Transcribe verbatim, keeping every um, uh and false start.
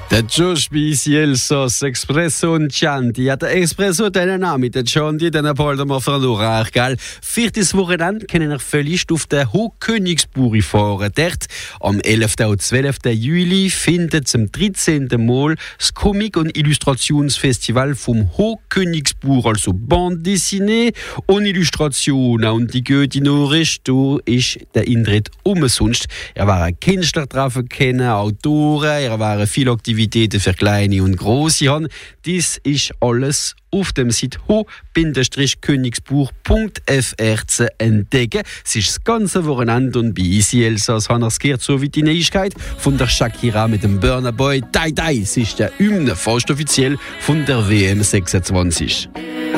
Der Josh Bisiel sos Espresso und Chianti. Ja, der Espresso den Namen, der Chianti den behalten wir für Lura, gell? Viertes Wochenende können wir völlig auf der Hochkönigsburg fahren. Dort am elften und zwölften Juli findet zum dreizehnten Mal das Comic- und Illustrationsfestival vom Hochkönigsburg, also Bande dessinée und Illustrationen. Und die gute Nachricht, da ist der Eintritt umsonst. Er waren Künstler treffen können, Autoren, er waren viele Aktivitäten für kleine und große Hand. Dies ist alles auf dem Site ho-königsburg punkt f r zu entdecken. Es ist das ganze Wochenende und bei Easy Elsass haben wir es gehört, so wie die Neuigkeit von der Shakira mit dem Burna Boy. Dai Dai, es ist der Hymne, fast offiziell von der W M sechsundzwanzig.